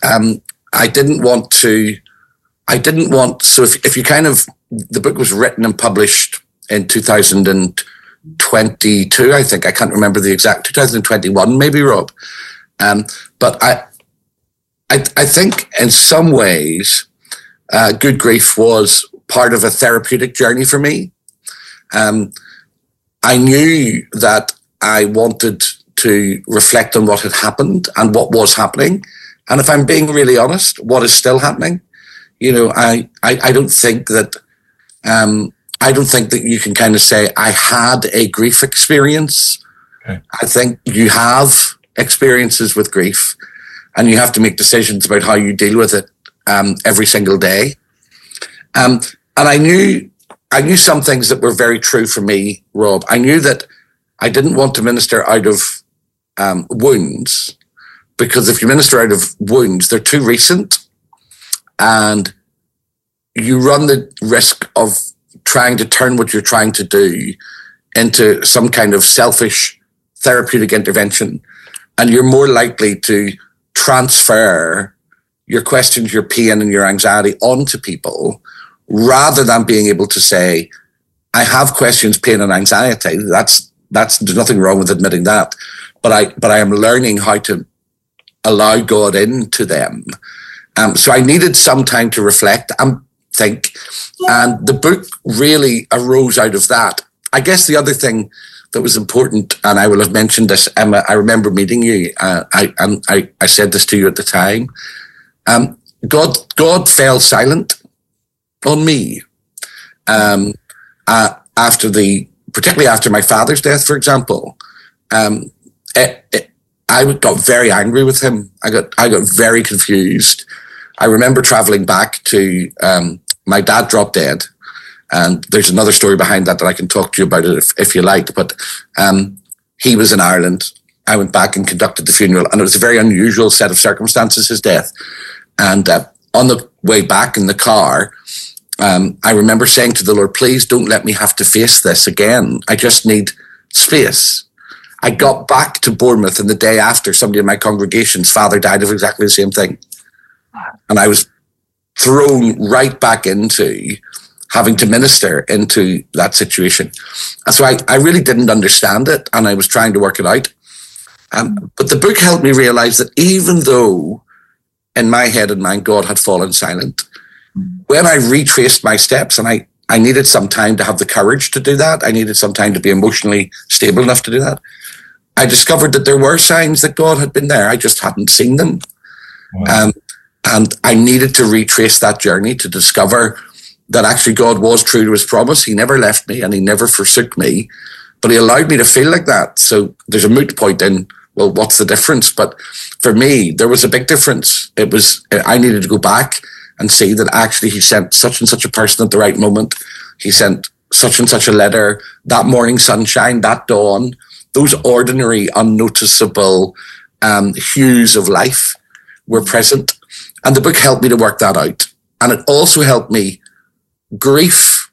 I didn't want to. So if you kind of, the book was written and published in 2022, I think. I can't remember the exact, 2021 maybe, Rob. But I think in some ways, Good Grief was part of a therapeutic journey for me. I knew that I wanted to reflect on what had happened and what was happening. And if I'm being really honest, what is still happening. You know, I don't think that you can kind of say I had a grief experience. Okay. I think you have experiences with grief, and you have to make decisions about how you deal with it every single day. And I knew some things that were very true for me, Rob. I knew that I didn't want to minister out of wounds, because if you minister out of wounds, they're too recent, and you run the risk of trying to turn what you're trying to do into some kind of selfish therapeutic intervention. And you're more likely to transfer your questions, your pain and your anxiety onto people, rather than being able to say, I have questions, pain and anxiety. There's nothing wrong with admitting that. But I am learning how to allow God into them. So I needed some time to reflect and think. And the book really arose out of that. I guess the other thing that was important, and I will have mentioned this, Emma, I remember meeting you. I said this to you at the time. God fell silent on me particularly after my father's death, for example. I got very angry with him. I got very confused. I remember traveling back to my dad dropped dead, and there's another story behind that I can talk to you about it if you like. But he was in Ireland. I went back and conducted the funeral, and it was a very unusual set of circumstances, his death. And on the way back in the car, I remember saying to the Lord, please don't let me have to face this again. I just need space. I got back to Bournemouth, and the day after, somebody in my congregation's father died of exactly the same thing. And I was thrown right back into having to minister into that situation. And so I really didn't understand it, and I was trying to work it out. But the book helped me realize that even though in my head and mind God had fallen silent, when I retraced my steps, and I needed some time to have the courage to do that, I needed some time to be emotionally stable enough to do that, I discovered that there were signs that God had been there. I just hadn't seen them. Wow. And I needed to retrace that journey to discover that actually God was true to his promise. He never left me and he never forsook me, but he allowed me to feel like that. So there's a moot point in, well, what's the difference? But for me, there was a big difference. I needed to go back and see that actually he sent such and such a person at the right moment. He sent such and such a letter, that morning sunshine, that dawn, those ordinary, unnoticeable hues of life were present. And the book helped me to work that out. And it also helped me. Grief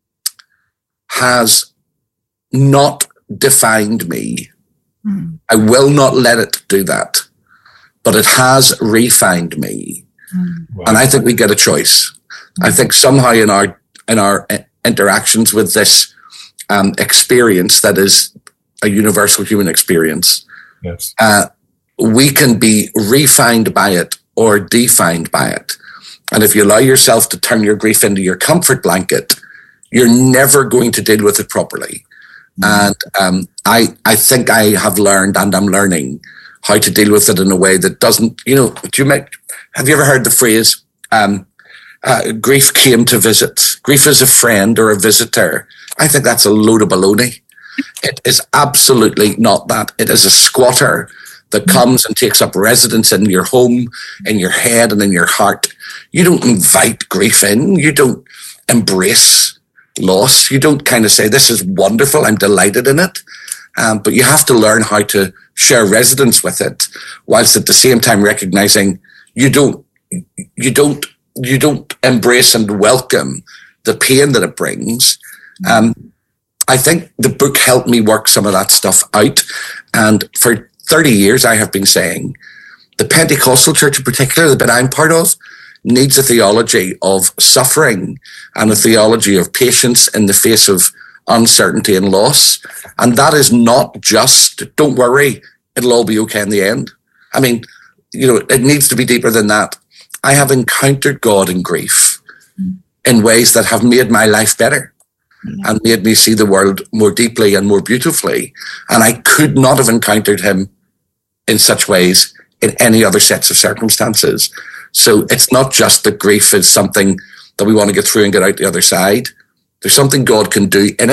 has not defined me. I will not let it do that. But it has refined me. Wow. And I think we get a choice. I think somehow in our interactions with this experience that is a universal human experience, yes, we can be refined by it or defined by it. And if you allow yourself to turn your grief into your comfort blanket, you're never going to deal with it properly. And I think I have learned, and I'm learning, how to deal with it in a way that doesn't, have you ever heard the phrase, grief came to visit? Grief is a friend or a visitor. I think that's a load of baloney. It is absolutely not that. It is a squatter that comes and takes up residence in your home, in your head, and in your heart. You don't invite grief in. You don't embrace loss. You don't kind of say, this is wonderful, I'm delighted in it. But you have to learn how to share residence with it, whilst at the same time recognizing you don't embrace and welcome the pain that it brings. I think the book helped me work some of that stuff out. And for 30 years, I have been saying, the Pentecostal church in particular, the bit I'm part of, needs a theology of suffering and a theology of patience in the face of uncertainty and loss. And that is not just, don't worry, it'll all be okay in the end. I mean, it needs to be deeper than that. I have encountered God in grief in ways that have made my life better and made me see the world more deeply and more beautifully. And I could not have encountered him in such ways in any other sets of circumstances. So it's not just that grief is something that we want to get through and get out the other side. There's something God can do in it.